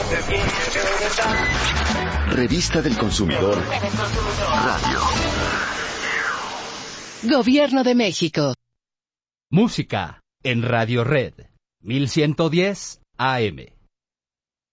Revista del Consumidor Radio. Gobierno de México. Música en Radio Red 1110 AM.